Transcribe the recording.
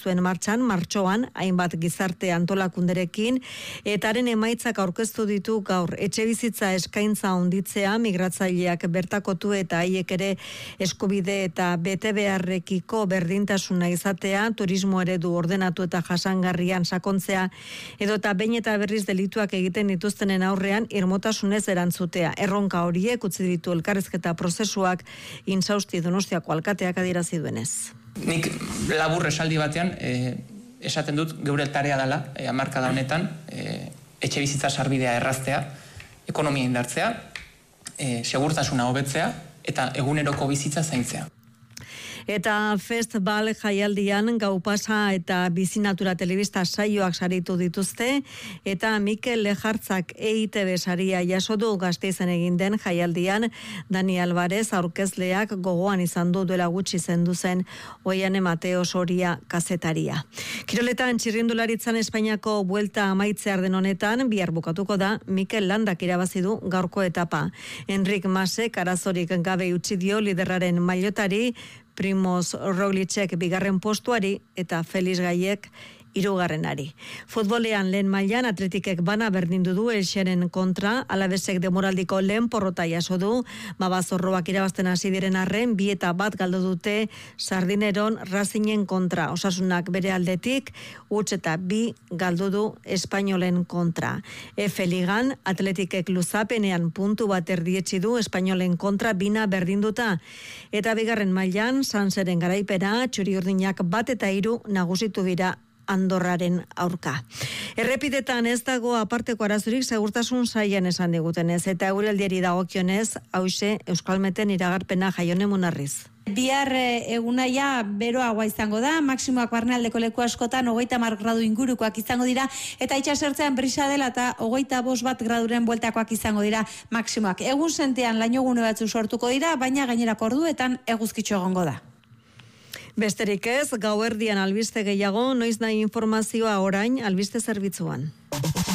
zuen martxan, martxoan, hainbat gizarte antolakunderekin, etaren emaitzak aurkeztu ditu gaur. Etxebizitza eskaintza handitzea, migratzaileak bertakotu eta haiek ere eskubide eta bete beharrekiko berdintasuna izatea, turismo eredu ordenatu eta jasangarrian sakontzea, edota behin eta berriz delituak egiten dituztenen aurrean irmotasunez erantzutea. Erronka horiek utzi ditu elkarrizketa prozesuak Insausti Donostiako alkateak adierazi duenez. Nik labur esaldi batean esaten dut geure tarea dela, hamarkada honetan, etxe bizitza sarbidea erraztea, ekonomia indartzea, segurtasuna hobetzea eta eguneroko bizitza zaintzea. Eta festival jaialdian Gaupasa eta Bizinatura telebista saioak saritu dituzte, eta Mikel Lejartzak EITB saria jaso du Gasteizen egin den jaialdian. Dani Alvarez aurkezleak gogoan izan du duela gutxi zendu zen Oiane Mateo Soria kazetaria. Kiroletan txirrindularitzan Espainiako buelta amaitzear den honetan, bihar bukatuko da Mikel Landak irabazi du gaurko etapa. Enrik Masek arazorik gabe utzi dio liderraren mailotari, Primoz Roglicek bigarren postuari eta Felix Gaiek hirugarrenari. Futbolean lehen mailan Atletikek bana berdindu du Elxeren kontra, Alavesek demoraldiko lehen porrota jaso du, Babazorroak irabazten hasi diren arren 2-1 galdu dute Sardineron Racingen kontra. Osasunak bere aldetik 1-2 galdu du Espainolen kontra. F Ligan Atletikek luzapenean puntu bat erdietsi du Espainolen kontra 2 berdinduta. Eta bigarren mailan Sanseren garaipena txuri-urdinak 1-3 nagusitu dira Andorraren aurka. Errepidetan ez dago aparteko arazorik segurtasun sailan esan digutenez, eta euraldiari dagokionez, hauxe Euskalmeten iragarpena Jaione Munarriz. Bihar egunaia beroagoa izango da, maksimoak barnealdeko leku askotan 30 gradu ingurukoak izango dira, eta itsasertzean brisa dela eta 25 graduren bueltakoak izango dira maksimoak. Egun sentean lainogune batzu sortuko dira, baina gainerako orduetan eguzkitxo egongo da. Besterik ez, gauerdian albiste gehiago, noiz nahi informazioa orain albiste zerbitzuan.